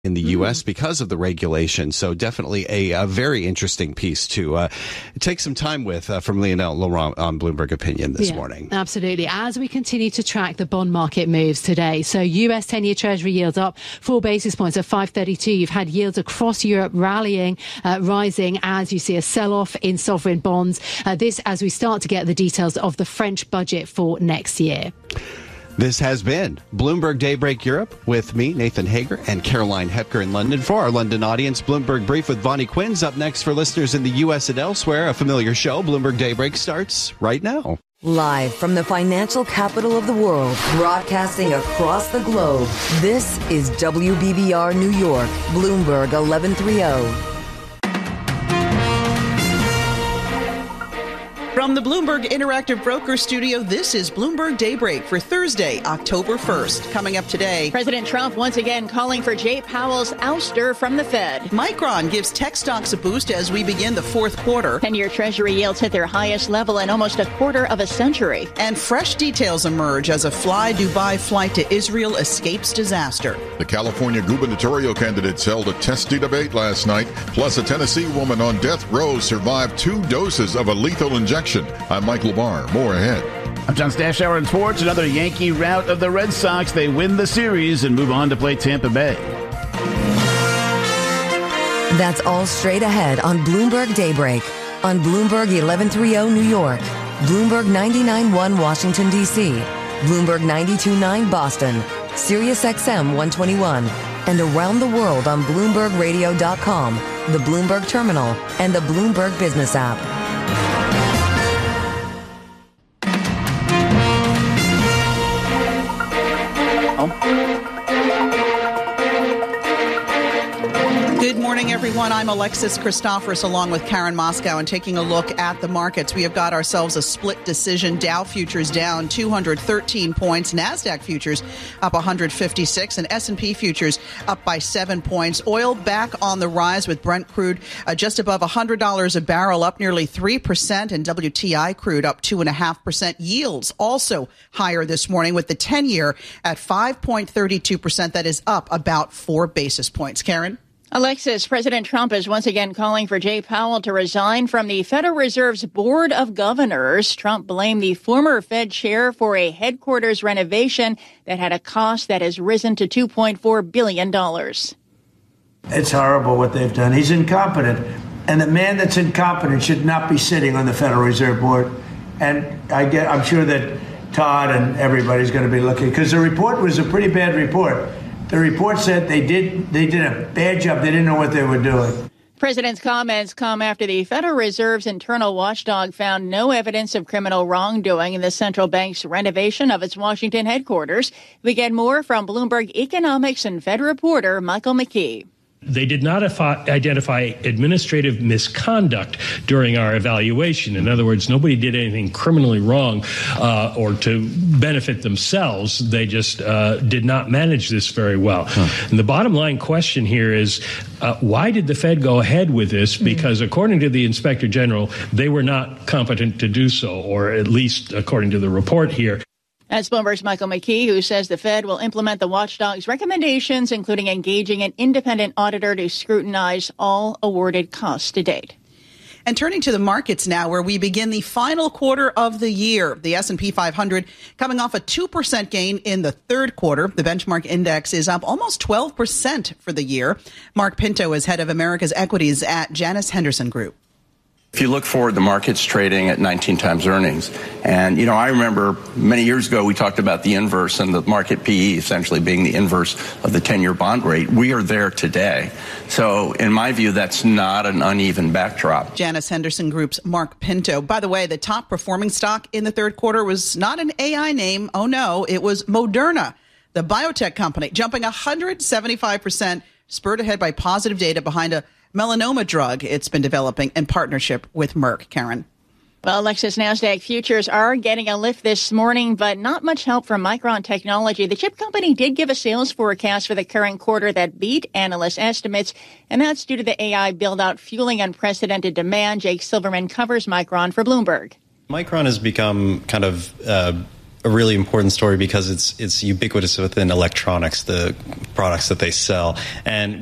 in the U.S. because of the regulation. So definitely a very interesting piece to take some time with from Lionel Laurent on Bloomberg Opinion this morning. Absolutely. As we continue to track the bond market moves today, so U.S. 10-year Treasury yields up 4 basis points at 5.32. You've had yields across Europe rallying, rising as you see a sell-off in sovereign bonds. This as we start to get the details of the French budget for next year. This has been Bloomberg Daybreak Europe with me, Nathan Hager, and Caroline Hepker in London. For our London audience, Bloomberg Brief with Bonnie Quinn's up next. For listeners in the U.S. and elsewhere, a familiar show, Bloomberg Daybreak, starts right now. Live from the financial capital of the world, broadcasting across the globe, this is WBBR New York, Bloomberg 1130. From the Bloomberg Interactive Broker Studio, this is Bloomberg Daybreak for Thursday, October 1st. Coming up today, President Trump once again calling for Jay Powell's ouster from the Fed. Micron gives tech stocks a boost as we begin the fourth quarter. 10-year Treasury yields hit their highest level in almost a quarter of a century. And fresh details emerge as a Fly Dubai flight to Israel escapes disaster. The California gubernatorial candidates held a testy debate last night. Plus, a Tennessee woman on death row survived 2 doses of a lethal injection. I'm Mike LaBar. More ahead. I'm John Stashower in sports. Another Yankee rout of the Red Sox. They win the series and move on to play Tampa Bay. That's all straight ahead on Bloomberg Daybreak. On Bloomberg 1130 New York, Bloomberg 99.1 Washington, D.C., Bloomberg 92.9 Boston, Sirius XM 121, and around the world on BloombergRadio.com, the Bloomberg Terminal, and the Bloomberg Business app. Good morning, everyone. I'm Alexis Christoforous along with Karen Moscow, and taking a look at the markets, we have got ourselves a split decision. Dow futures down 213 points, NASDAQ futures up 156, and S&P futures up by 7 points. Oil back on the rise with Brent crude just above $100 a barrel, up nearly 3%, and WTI crude up 2.5%. Yields also higher this morning with the 10-year at 5.32%. That is up about 4 basis points. Karen? Alexis, President Trump is once again calling for Jay Powell to resign from the Federal Reserve's Board of Governors. Trump blamed the former Fed chair for a headquarters renovation that had a cost that has risen to $2.4 billion. It's horrible what they've done. He's incompetent. And the man that's incompetent should not be sitting on the Federal Reserve Board. And I'm sure that Todd and everybody's going to be looking, because the report was a pretty bad report. The report said they did a bad job. They didn't know what they were doing. The president's comments come after the Federal Reserve's internal watchdog found no evidence of criminal wrongdoing in the central bank's renovation of its Washington headquarters. We get more from Bloomberg Economics and Fed reporter Michael McKee. They did not identify administrative misconduct during our evaluation. In other words, nobody did anything criminally wrong or to benefit themselves. They just did not manage this very well. And the bottom line question here is, why did the Fed go ahead with this? Because according to the Inspector General, they were not competent to do so, or at least according to the report here. That's Bloomberg's Michael McKee, who says the Fed will implement the watchdog's recommendations, including engaging an independent auditor to scrutinize all awarded costs to date. And turning to the markets now, where we begin the final quarter of the year. The S&P 500 coming off a 2% gain in the third quarter. The benchmark index is up almost 12% for the year. Mark Pinto is head of America's equities at Janus Henderson Group. If you look forward, the market's trading at 19 times earnings. And, I remember many years ago, we talked about the inverse and the market PE essentially being the inverse of the 10-year bond rate. We are there today. So in my view, that's not an uneven backdrop. Janus Henderson Group's Mark Pinto. By the way, the top performing stock in the third quarter was not an AI name. Oh, no, it was Moderna, the biotech company, jumping 175%, spurred ahead by positive data behind a melanoma drug it's been developing in partnership with Merck. Karen. Well, Alexis, NASDAQ futures are getting a lift this morning, but not much help from Micron Technology. The chip company did give a sales forecast for the current quarter that beat analyst estimates, and that's due to the AI build-out fueling unprecedented demand. Jake Silverman covers Micron for Bloomberg. Micron has become kind of a really important story because it's ubiquitous within electronics, the products that they sell. And